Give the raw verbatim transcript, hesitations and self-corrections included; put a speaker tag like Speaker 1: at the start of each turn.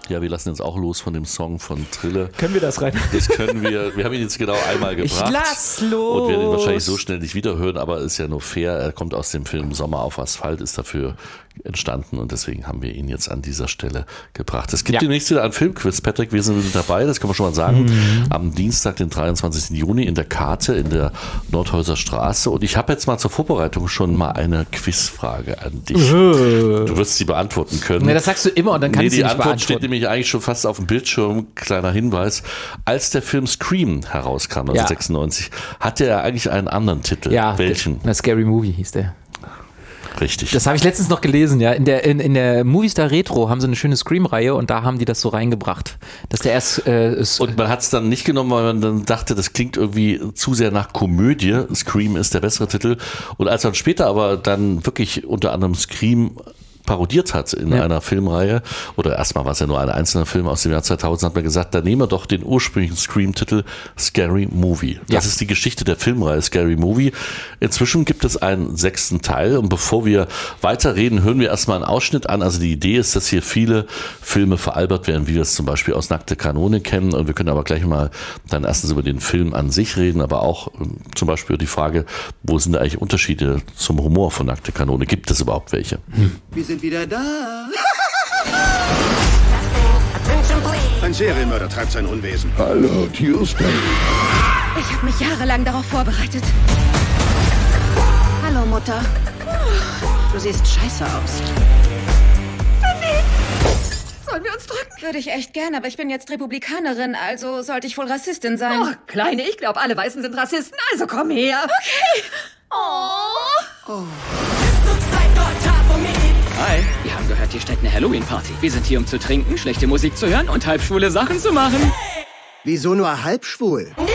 Speaker 1: Ja, wir lassen jetzt auch los von dem Song von Trille.
Speaker 2: Können wir das rein?
Speaker 1: Das können wir. Wir haben ihn jetzt genau einmal gebracht.
Speaker 2: Ich lass los.
Speaker 1: Und werden ihn wahrscheinlich so schnell nicht wiederhören, aber ist ja nur fair. Er kommt aus dem Film Sommer auf Asphalt, ist dafür entstanden und deswegen haben wir ihn jetzt an dieser Stelle gebracht. Es gibt
Speaker 2: Ja.
Speaker 1: demnächst wieder ein Filmquiz, Patrick, wir sind dabei, das können wir schon mal sagen, mhm. am Dienstag, den dreiundzwanzigsten Juni in der Karte in der Nordhäuser Straße und ich habe jetzt mal zur Vorbereitung schon mal eine Quizfrage an dich.
Speaker 2: Uh.
Speaker 1: Du wirst sie beantworten können.
Speaker 2: Nee, das sagst du immer und dann kann
Speaker 1: nee,
Speaker 2: ich sie
Speaker 1: die
Speaker 2: nicht
Speaker 1: Antwort
Speaker 2: beantworten.
Speaker 1: steht nämlich eigentlich schon fast auf dem Bildschirm, kleiner Hinweis. Als der Film Scream herauskam, neunzehnhundertsechsundneunzig, ja. hatte er eigentlich einen anderen Titel.
Speaker 2: Ja,
Speaker 1: welchen?
Speaker 2: Der Scary Movie hieß der.
Speaker 1: Richtig.
Speaker 2: Das habe ich letztens noch gelesen, ja. In der, in, in der Movistar Retro haben sie eine schöne Scream-Reihe und da haben die das so reingebracht. Dass der erst. Äh, ist
Speaker 1: und man hat es dann nicht genommen, weil man dann dachte, das klingt irgendwie zu sehr nach Komödie. Scream ist der bessere Titel. Und als man später aber dann wirklich unter anderem Scream parodiert hat in ja. einer Filmreihe, oder erstmal war es ja nur ein einzelner Film aus dem Jahr zweitausend, hat man gesagt, da nehmen wir doch den ursprünglichen Scream-Titel Scary Movie. Das ja. ist die Geschichte der Filmreihe Scary Movie. Inzwischen gibt es einen sechsten Teil und bevor wir weiterreden, hören wir erstmal einen Ausschnitt an. Also die Idee ist, dass hier viele Filme veralbert werden, wie wir es zum Beispiel aus Nackte Kanone kennen und wir können aber gleich mal dann erstens über den Film an sich reden, aber auch zum Beispiel die Frage, wo sind da eigentlich Unterschiede zum Humor von Nackte Kanone? Gibt es überhaupt welche?
Speaker 3: Hm. Wir sind wieder da. Ein Serienmörder treibt sein Unwesen.
Speaker 4: Hallo, Tuesday.
Speaker 5: Ich habe mich jahrelang darauf vorbereitet. Hallo, Mutter. Du siehst scheiße aus. Sollen wir uns drücken? Würde ich echt gern, aber ich bin jetzt Republikanerin, also sollte ich wohl Rassistin sein.
Speaker 6: Oh, Kleine, ich glaube, alle Weißen sind Rassisten, also komm her.
Speaker 5: Okay. Oh.
Speaker 6: Oh. Hi, wir haben gehört, hier steht eine Halloween-Party. Wir sind hier, um zu trinken, schlechte Musik zu hören und halbschwule Sachen zu machen.
Speaker 3: Wieso nur halbschwul?